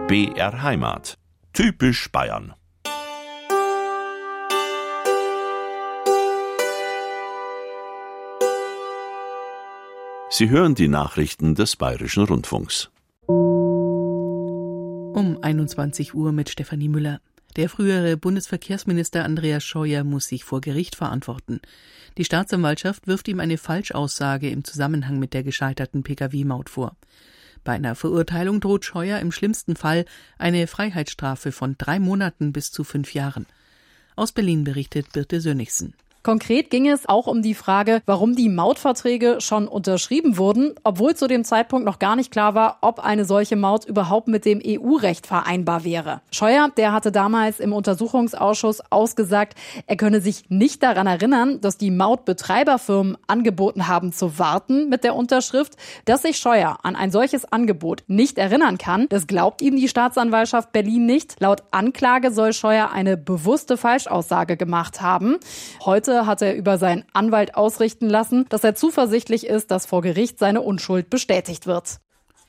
BR Heimat. Typisch Bayern. Sie hören die Nachrichten des Bayerischen Rundfunks. Um 21 Uhr mit Stefanie Müller. Der frühere Bundesverkehrsminister Andreas Scheuer muss sich vor Gericht verantworten. Die Staatsanwaltschaft wirft ihm eine Falschaussage im Zusammenhang mit der gescheiterten Pkw-Maut vor. Bei einer Verurteilung droht Scheuer im schlimmsten Fall eine Freiheitsstrafe von 3 Monaten bis zu 5 Jahren. Aus Berlin berichtet Birte Sönnigsen. Konkret ging es auch um die Frage, warum die Mautverträge schon unterschrieben wurden, obwohl zu dem Zeitpunkt noch gar nicht klar war, ob eine solche Maut überhaupt mit dem EU-Recht vereinbar wäre. Scheuer, der hatte damals im Untersuchungsausschuss ausgesagt, er könne sich nicht daran erinnern, dass die Mautbetreiberfirmen angeboten haben zu warten mit der Unterschrift. Dass sich Scheuer an ein solches Angebot nicht erinnern kann, das glaubt ihm die Staatsanwaltschaft Berlin nicht. Laut Anklage soll Scheuer eine bewusste Falschaussage gemacht haben. Heute hat er über seinen Anwalt ausrichten lassen, dass er zuversichtlich ist, dass vor Gericht seine Unschuld bestätigt wird.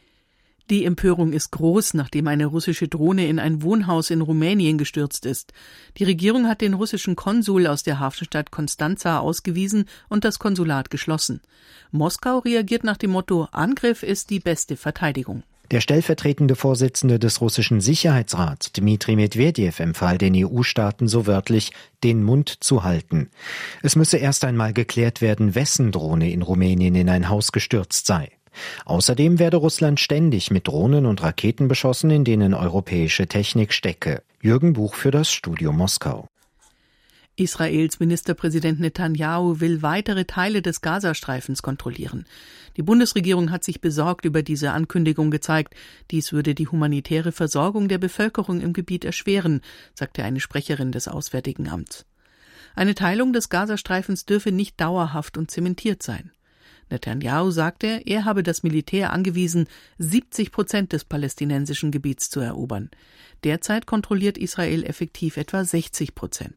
Die Empörung ist groß, nachdem eine russische Drohne in ein Wohnhaus in Rumänien gestürzt ist. Die Regierung hat den russischen Konsul aus der Hafenstadt Constanța ausgewiesen und das Konsulat geschlossen. Moskau reagiert nach dem Motto: Angriff ist die beste Verteidigung. Der stellvertretende Vorsitzende des russischen Sicherheitsrats, Dmitri Medwedew, empfahl den EU-Staaten so wörtlich, den Mund zu halten. Es müsse erst einmal geklärt werden, wessen Drohne in Rumänien in ein Haus gestürzt sei. Außerdem werde Russland ständig mit Drohnen und Raketen beschossen, in denen europäische Technik stecke. Jürgen Buch für das Studio Moskau. Israels Ministerpräsident Netanyahu will weitere Teile des Gazastreifens kontrollieren. Die Bundesregierung hat sich besorgt über diese Ankündigung gezeigt. Dies würde die humanitäre Versorgung der Bevölkerung im Gebiet erschweren, sagte eine Sprecherin des Auswärtigen Amts. Eine Teilung des Gazastreifens dürfe nicht dauerhaft und zementiert sein. Netanyahu sagte, er habe das Militär angewiesen, 70% des palästinensischen Gebiets zu erobern. Derzeit kontrolliert Israel effektiv etwa 60%.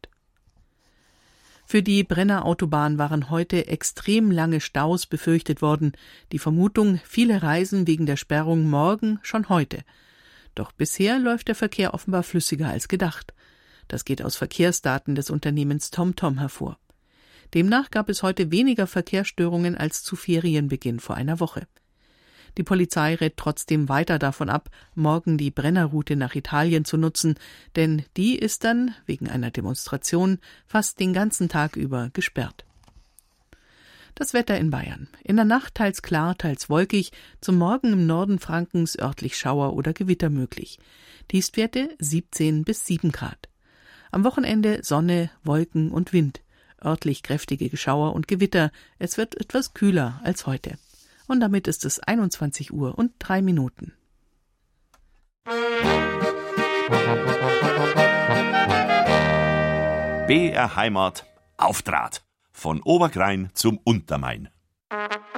Für die Brenner Autobahn waren heute extrem lange Staus befürchtet worden. Die Vermutung, viele reisen wegen der Sperrung morgen schon heute. Doch bisher läuft der Verkehr offenbar flüssiger als gedacht. Das geht aus Verkehrsdaten des Unternehmens TomTom hervor. Demnach gab es heute weniger Verkehrsstörungen als zu Ferienbeginn vor einer Woche. Die Polizei rät trotzdem weiter davon ab, morgen die Brennerroute nach Italien zu nutzen, denn die ist dann, wegen einer Demonstration, fast den ganzen Tag über gesperrt. Das Wetter in Bayern. In der Nacht teils klar, teils wolkig, zum Morgen im Norden Frankens örtlich Schauer oder Gewitter möglich. Tiefstwerte 17 bis 7 Grad. Am Wochenende Sonne, Wolken und Wind. Örtlich kräftige Schauer und Gewitter. Es wird etwas kühler als heute. Und damit ist es 21 Uhr und 3 Minuten. BR Heimat auf Draht. Von Oberkrain zum Untermain.